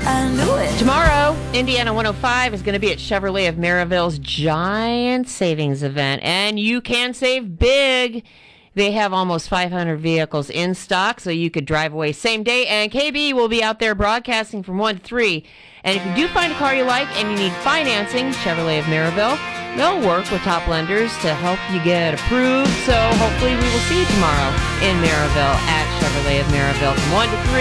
I knew it. Tomorrow, Indiana 105 is going to be at Chevrolet of Maryville's giant savings event, and you can save big. They have almost 500 vehicles in stock, so you could drive away same day, and KB will be out there broadcasting from 1 to 3. And if you do find a car you like and you need financing, Chevrolet of Maryville, they'll work with top lenders to help you get approved. So hopefully we will see you tomorrow in Maryville at Chevrolet of Maryville from 1 to 3.